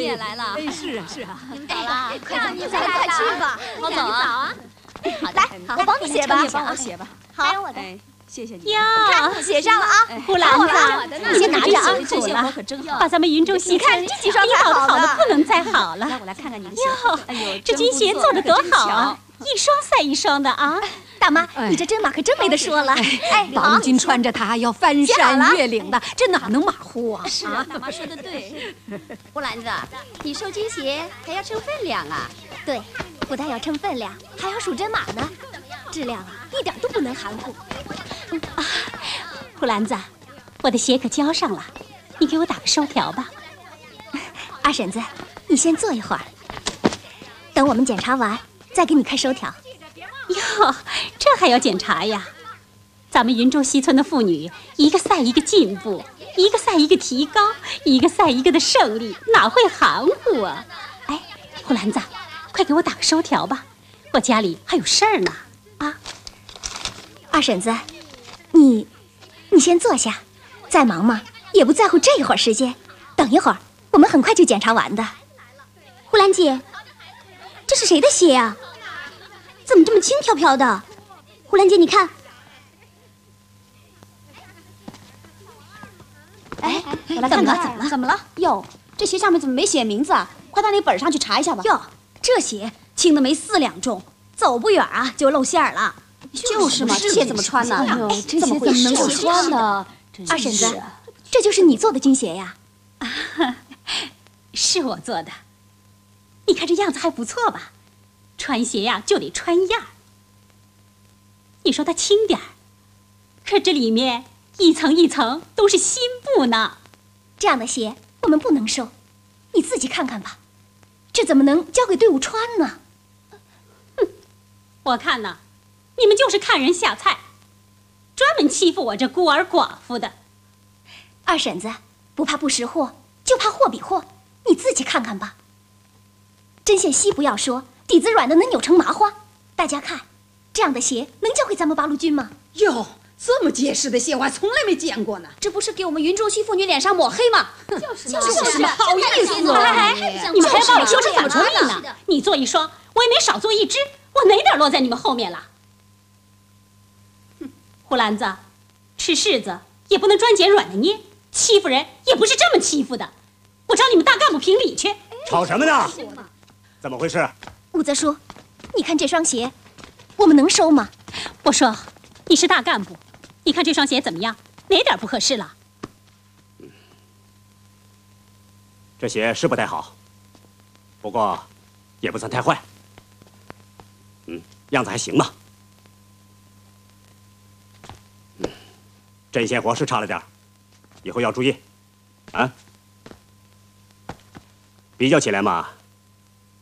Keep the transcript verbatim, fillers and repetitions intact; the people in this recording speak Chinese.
也来了。 哎，是啊，是啊。 你们早了， 快让你再快去吧。 我走啊。 好，来，我帮你写吧。 帮我写吧。 好，还有我的。 哎，谢谢你。 哟， 看，写上了啊。 呼兰子， 你先拿着啊。 辛苦了， 可真好。 把咱们云州戏看这几双你好好的不能再好了。 来，我来看看你的鞋。 哟， 哎呦， 这军鞋做的多好啊，一双赛一双的啊。 大妈，你这针马可真没得说了。哎， 王金穿着它要翻山越岭的，这哪能马虎啊？ 是啊，大妈说的对。胡兰子，你收金鞋还要称分量啊？ 对，不但要称分量，还要数针码呢。质量啊，一点都不能含糊。 啊，胡兰子，我的鞋可交上了，你给我打个收条吧。 二婶子，你先坐一会儿，等我们检查完再给你开收条。 哟，这还要检查呀？咱们云州西村的妇女，一个赛一个进步，一个赛一个提高，一个赛一个的胜利，哪会含糊啊？哎，胡兰子，快给我打个收条吧，我家里还有事儿呢。啊， 二婶子，你，你先坐下，再忙嘛也不在乎这一会儿时间。等一会儿，我们很快就检查完的。胡兰姐，这是谁的鞋呀？怎么这么轻飘飘的？胡兰姐，你看。 哎，我来看看怎么了？怎么了？哟，这鞋上面怎么没写名字啊？快到那本上去查一下吧。 哟，这鞋轻的没四两重，走不远啊就露馅儿了。 就是嘛，这鞋怎么穿呢？ 哎呦， 这鞋怎么能够穿呢？ 二婶子，这就是你做的军鞋呀？ 啊，是我做的。你看这样子还不错吧？穿鞋呀就得穿样儿。你说它轻点儿，可这里面一层一层都是新布呢。 这样的鞋我们不能收，你自己看看吧。这怎么能交给队伍穿呢？ 哼，我看呐，你们就是看人下菜，专门欺负我这孤儿寡妇的。 二婶子，不怕不识货，就怕货比货，你自己看看吧。针线细不要说，底子软的能扭成麻花。大家看，这样的鞋能交给咱们八路军吗？ 哟，这么结实的鞋我还从来没见过呢。 这不是给我们云州西妇女脸上抹黑吗？ 就是就是嘛， 好意思哎哎，你们还要把我说成怎么处理呢？你做一双，我也没少做一只，我哪点落在你们后面了？哼，胡兰子，吃柿子也不能专捡软的捏，欺负人也不是这么欺负的。我找你们大干部评理去。 吵什么呢？怎么回事？ 武则叔，你看这双鞋，我们能收吗？ 我说，你是大干部，你看这双鞋怎么样？哪点不合适了？ 这鞋是不太好，不过也不算太坏。嗯，样子还行吧。嗯，针线活是差了点，以后要注意。啊，比较起来嘛。